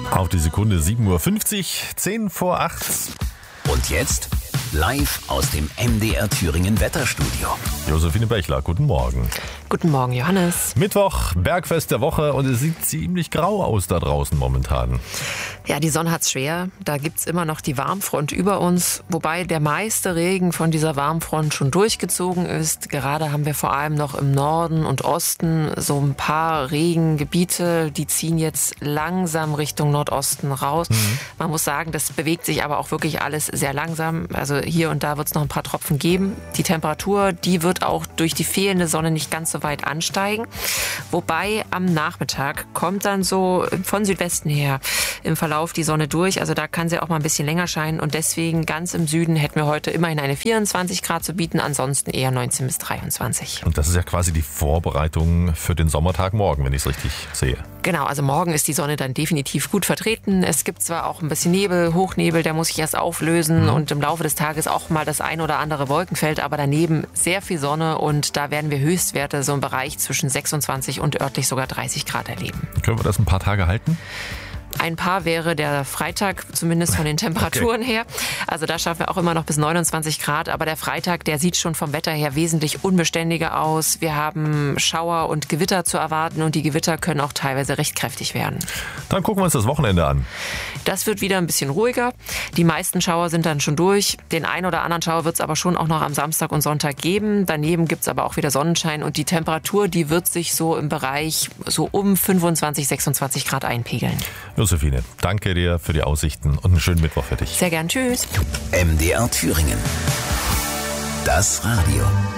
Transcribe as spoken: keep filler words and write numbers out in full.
Auf die Sekunde sieben Uhr fünfzig, zehn vor acht. Und jetzt live aus dem M D R Thüringen Wetterstudio. Josephine Bechler, guten Morgen. Guten Morgen, Johannes. Mittwoch, Bergfest der Woche und es sieht ziemlich grau aus da draußen momentan. Ja, die Sonne hat's schwer. Da gibt's immer noch die Warmfront über uns, wobei der meiste Regen von dieser Warmfront schon durchgezogen ist. Gerade haben wir vor allem noch im Norden und Osten so ein paar Regengebiete, die ziehen jetzt langsam Richtung Nordosten raus. Mhm. Man muss sagen, das bewegt sich aber auch wirklich alles sehr langsam. Also hier und da wird's noch ein paar Tropfen geben. Die Temperatur, die wird auch durch die fehlende Sonne nicht ganz so weit ansteigen. Wobei am Nachmittag kommt dann so von Südwesten her im Verlauf die Sonne durch. Also da kann sie auch mal ein bisschen länger scheinen. Und deswegen ganz im Süden hätten wir heute immerhin eine vierundzwanzig Grad zu bieten. Ansonsten eher neunzehn bis dreiundzwanzig. Und das ist ja quasi die Vorbereitung für den Sommertag morgen, wenn ich es richtig sehe. Genau, also morgen ist die Sonne dann definitiv gut vertreten. Es gibt zwar auch ein bisschen Nebel, Hochnebel, der muss sich erst auflösen mhm. und im Laufe des Tages auch mal das ein oder andere Wolkenfeld, aber daneben sehr viel Sonne und da werden wir Höchstwerte so im Bereich zwischen sechsundzwanzig und örtlich sogar dreißig Grad erleben. Können wir das ein paar Tage halten? Ein paar wäre der Freitag, zumindest von den Temperaturen okay. her. Also da schaffen wir auch immer noch bis neunundzwanzig Grad. Aber der Freitag, der sieht schon vom Wetter her wesentlich unbeständiger aus. Wir haben Schauer und Gewitter zu erwarten und die Gewitter können auch teilweise recht kräftig werden. Dann gucken wir uns das Wochenende an. Das wird wieder ein bisschen ruhiger. Die meisten Schauer sind dann schon durch. Den einen oder anderen Schauer wird es aber schon auch noch am Samstag und Sonntag geben. Daneben gibt es aber auch wieder Sonnenschein und die Temperatur, die wird sich so im Bereich so um fünfundzwanzig, sechsundzwanzig Grad einpegeln. Josephine, danke dir für die Aussichten und einen schönen Mittwoch für dich. Sehr gern, tschüss. M D R Thüringen. Das Radio.